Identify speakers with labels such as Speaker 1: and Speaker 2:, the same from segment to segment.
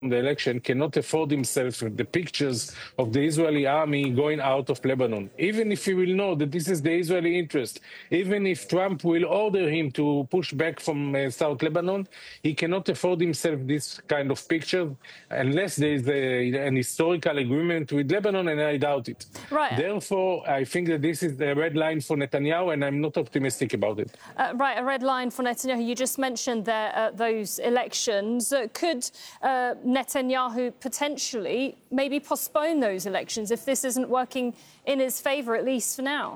Speaker 1: the election cannot afford himself the pictures of the Israeli army going out of Lebanon. Even if he will know that this is the Israeli interest, even if Trump will order him to push back from South Lebanon, he cannot afford himself this kind of picture unless there is an historical agreement with Lebanon, and I doubt it.
Speaker 2: Right.
Speaker 1: Therefore, I think that this is the red line for Netanyahu, and I'm not optimistic about it.
Speaker 2: Right, a red line for Netanyahu. You just mentioned there those elections. Could Netanyahu potentially maybe postpone those elections if this isn't working in his favour, at least for now?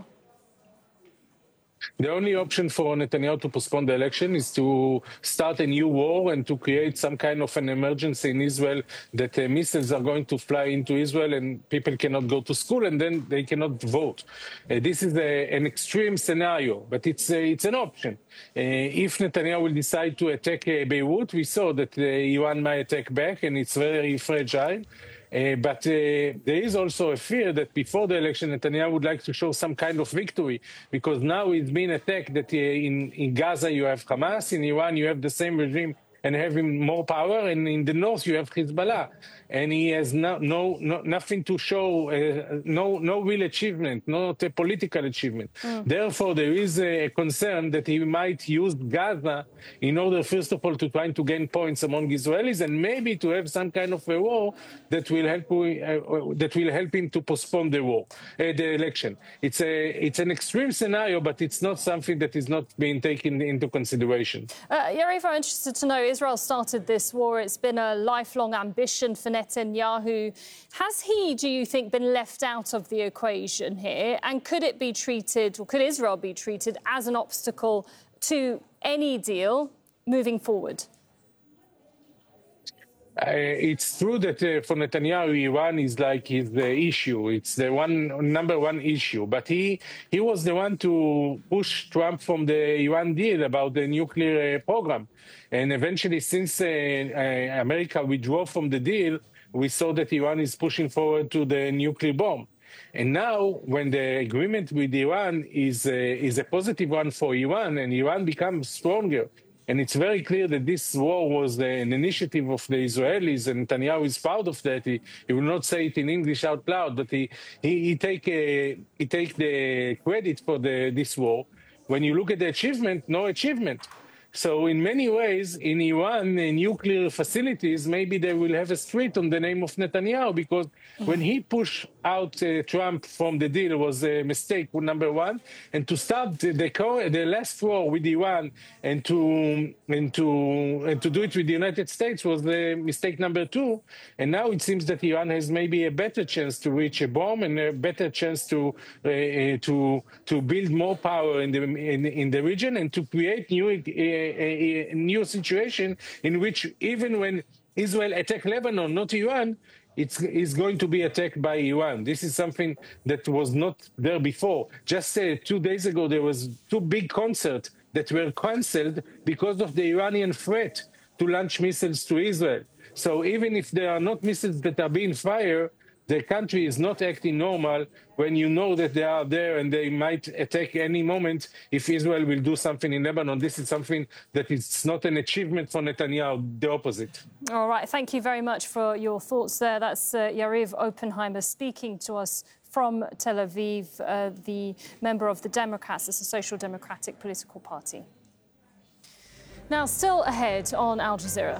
Speaker 1: The only option for Netanyahu to postpone the election is to start a new war and to create some kind of an emergency in Israel that missiles are going to fly into Israel and people cannot go to school and then they cannot vote. This is an extreme scenario, but it's an option. If Netanyahu will decide to attack Beirut, we saw that Iran might attack back and it's very fragile. But there is also a fear that before the election, Netanyahu would like to show some kind of victory, because now it's been attacked that in Gaza you have Hamas, in Iran you have the same regime and having more power, and in the north you have Hezbollah, and he has nothing to show, no real achievement, not a political achievement. Therefore, there is a concern that he might use Gaza in order, first of all, to try to gain points among Israelis, and maybe to have some kind of a war that will help him to postpone the war, the election. It's an extreme scenario, but it's not something that is not being taken into consideration.
Speaker 2: Yariv, I'm interested to know, Israel started this war. It's been a lifelong ambition for Netanyahu. Has he, do you think, been left out of the equation here? And could it be treated, or could Israel be treated as an obstacle to any deal moving forward?
Speaker 1: It's true that for Netanyahu, Iran is like his issue. It's the number one issue. But he was the one to push Trump from the Iran deal about the nuclear program. And eventually, since America withdrew from the deal, we saw that Iran is pushing forward to the nuclear bomb. And now, when the agreement with Iran is a positive one for Iran, and Iran becomes stronger, and it's very clear that this war was an initiative of the Israelis, and Netanyahu is proud of that. He will not say it in English out loud, but he take the credit for this war. When you look at the achievement, no achievement. So in many ways, in Iran, nuclear facilities, maybe they will have a street on the name of Netanyahu, because when he pushed out Trump from the deal was a mistake, number one. And to start the last war with Iran and to do it with the United States was the mistake number two. And now it seems that Iran has maybe a better chance to reach a bomb and a better chance to build more power in the region and to create a new situation in which even when Israel attacked Lebanon, not Iran, it's going to be attacked by Iran. This is something that was not there before. Just 2 days ago, there was 2 big concerts that were cancelled because of the Iranian threat to launch missiles to Israel. So even if there are not missiles that are being fired, the country is not acting normal when you know that they are there and they might attack any moment if Israel will do something in Lebanon. This is something that is not an achievement for Netanyahu, the opposite. All
Speaker 2: right, thank you very much for your thoughts there. That's Yariv Oppenheimer speaking to us from Tel Aviv, the member of the Democrats, it's a social democratic political party. Now, still ahead on Al Jazeera.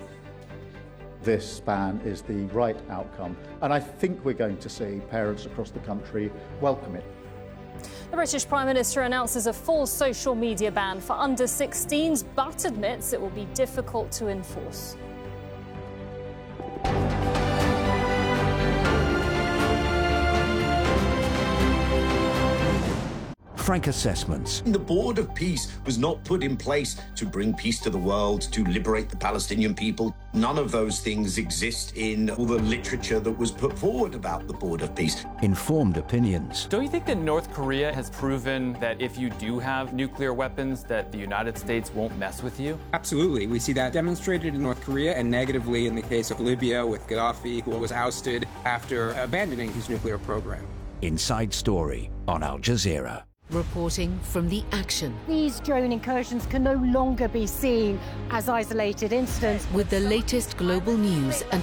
Speaker 3: This ban is the right outcome, and I think we're going to see parents across the country welcome it.
Speaker 2: The British Prime Minister announces a full social media ban for under-16s, but admits it will be difficult to enforce.
Speaker 4: Frank Assessments.
Speaker 5: The Board of Peace was not put in place to bring peace to the world, to liberate the Palestinian people. None of those things exist in all the literature that was put forward about the Board of Peace.
Speaker 4: Informed opinions.
Speaker 6: Don't you think that North Korea has proven that if you do have nuclear weapons, that the United States won't mess with you?
Speaker 7: Absolutely. We see that demonstrated in North Korea and negatively in the case of Libya with Gaddafi, who was ousted after abandoning his nuclear program.
Speaker 4: Inside Story on Al Jazeera.
Speaker 8: Reporting from the action.
Speaker 9: These drone incursions can no longer be seen as isolated incidents.
Speaker 8: With the latest global news and